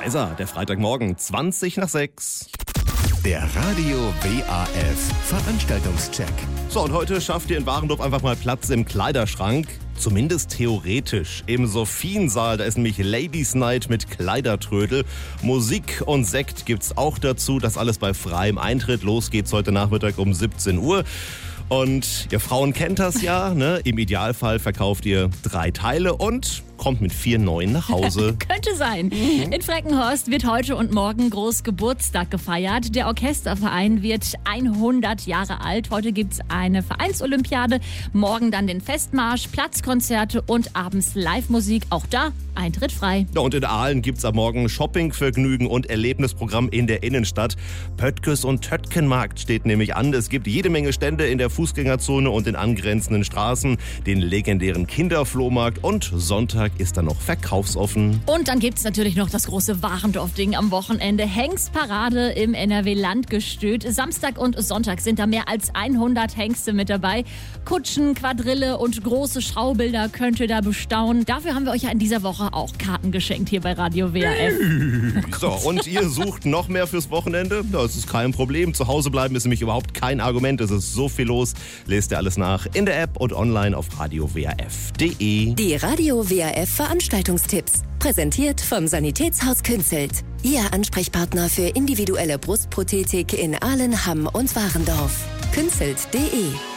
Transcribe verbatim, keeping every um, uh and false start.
ist er, der Freitagmorgen, zwanzig nach sechs. Der Radio W A F Veranstaltungscheck. So, und heute schafft ihr in Warendorf einfach mal Platz im Kleiderschrank. Zumindest theoretisch. Im Sophiensaal, da ist nämlich Ladies Night mit Kleidertrödel. Musik und Sekt gibt's auch dazu. Das alles bei freiem Eintritt. Los geht's heute Nachmittag um siebzehn Uhr. Und ihr Frauen kennt das ja, ne? Im Idealfall verkauft ihr drei Teile und kommt mit vier neuen nach Hause. Könnte sein. In Freckenhorst wird heute und morgen groß Geburtstag gefeiert. Der Orchesterverein wird hundert Jahre alt. Heute gibt's eine Vereinsolympiade, morgen dann den Festmarsch, Platzkonzerte und abends Live-Musik. Auch da Eintritt frei. Ja, und in Aalen gibt's am Morgen Shopping-Vergnügen und Erlebnisprogramm in der Innenstadt. Pöttges und Töttkenmarkt steht nämlich an. Es gibt jede Menge Stände in der Fußgängerzone und den angrenzenden Straßen, den legendären Kinderflohmarkt und Sonntag ist dann noch verkaufsoffen. Und dann gibt's natürlich noch das große Warendorf-Ding am Wochenende. Hengstparade im N R W-Landgestüt. Samstag und Sonntag sind da mehr als hundert Hengste mit dabei. Kutschen, Quadrille und große Schaubilder könnt ihr da bestaunen. Dafür haben wir euch ja in dieser Woche auch Karten geschenkt hier bei Radio W A F. So, und ihr sucht noch mehr fürs Wochenende? Das ist kein Problem. Zu Hause bleiben ist nämlich überhaupt kein Argument. Es ist so viel los. Lest ihr alles nach in der App und online auf radio w a f punkt d e. Die Radio W A F Veranstaltungstipps. Präsentiert vom Sanitätshaus Künzelt. Ihr Ansprechpartner für individuelle Brustprothetik in Aalen, Hamm und Warendorf. Künzelt punkt d e